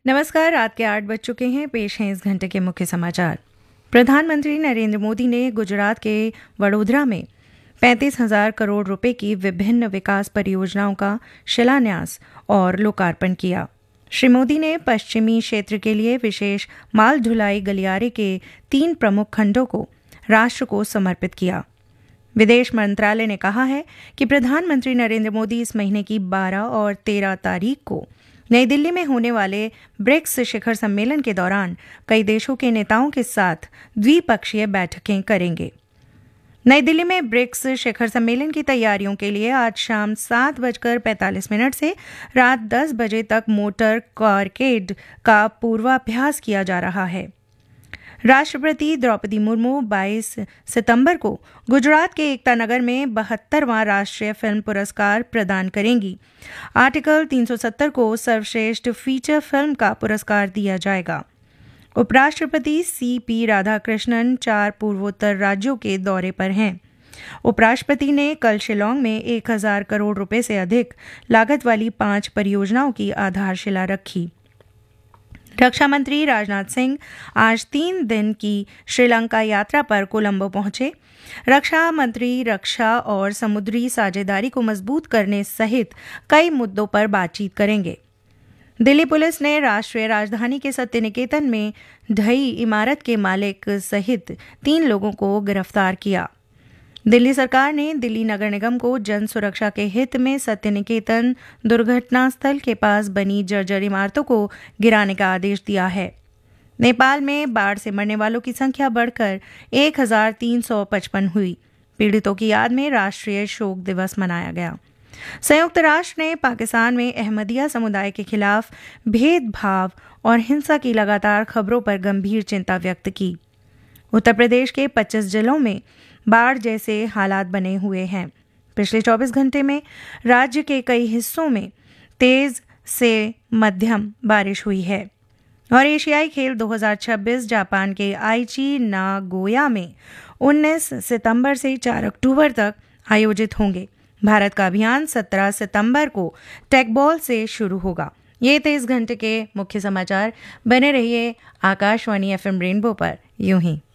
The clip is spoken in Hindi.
नमस्कार। रात के 8 बज चुके हैं। पेश हैं इस घंटे के मुख्य समाचार। प्रधानमंत्री नरेंद्र मोदी ने गुजरात के वडोदरा में 35,000 करोड़ रुपए की विभिन्न विकास परियोजनाओं का शिलान्यास और लोकार्पण किया। श्री मोदी ने पश्चिमी क्षेत्र के लिए विशेष माल ढुलाई गलियारे के 3 प्रमुख खंडों को राष्ट्र को समर्पित किया। विदेश मंत्रालय ने कहा है कि प्रधानमंत्री नरेंद्र मोदी इस महीने की 12 और 13 तारीख को नई दिल्ली में होने वाले ब्रिक्स शिखर सम्मेलन के दौरान कई देशों के नेताओं के साथ द्विपक्षीय बैठकें करेंगे। नई दिल्ली में ब्रिक्स शिखर सम्मेलन की तैयारियों के लिए आज शाम 7:45 से रात 10 बजे तक मोटर कारकेड का पूर्वाभ्यास किया जा रहा है। राष्ट्रपति द्रौपदी मुर्मू 22 सितंबर को गुजरात के एकता नगर में 72वां राष्ट्रीय फिल्म पुरस्कार प्रदान करेंगी। आर्टिकल 370 को सर्वश्रेष्ठ फीचर फिल्म का पुरस्कार दिया जाएगा। उपराष्ट्रपति CP राधाकृष्णन 4 पूर्वोत्तर राज्यों के दौरे पर हैं। उपराष्ट्रपति ने कल शिलांग में 1,000 करोड़ रुपए से अधिक लागत वाली 5 परियोजनाओं की आधारशिला रखी। रक्षा मंत्री राजनाथ सिंह आज 3 दिन की श्रीलंका यात्रा पर कोलंबो पहुंचे। रक्षा मंत्री रक्षा और समुद्री साझेदारी को मजबूत करने सहित कई मुद्दों पर बातचीत करेंगे। दिल्ली पुलिस ने राष्ट्रीय राजधानी के सत्य निकेतन में ढही इमारत के मालिक सहित 3 लोगों को गिरफ्तार किया। दिल्ली सरकार ने दिल्ली नगर निगम को जन सुरक्षा के हित में सत्य निकेतन दुर्घटना स्थल के पास बनी जर्जर इमारतों को गिराने का आदेश दिया है। नेपाल में बाढ़ से मरने वालों की संख्या बढ़कर 1,355 हुई। पीड़ितों की याद में राष्ट्रीय शोक दिवस मनाया गया। संयुक्त राष्ट्र ने पाकिस्तान में अहमदिया समुदाय के खिलाफ भेदभाव और हिंसा की लगातार खबरों पर गंभीर चिंता व्यक्त की। उत्तर प्रदेश के 25 जिलों में बाढ़ जैसे हालात बने हुए हैं। पिछले 24 घंटे में राज्य के कई हिस्सों में तेज से मध्यम बारिश हुई है। और एशियाई खेल 2026 जापान के आईची नागोया में 19 सितंबर से 4 अक्टूबर तक आयोजित होंगे। भारत का अभियान 17 सितंबर को टेकबॉल से शुरू होगा। ये थे इस घंटे के मुख्य समाचार। बने रहिए आकाशवाणी FM रेनबो पर यूं ही।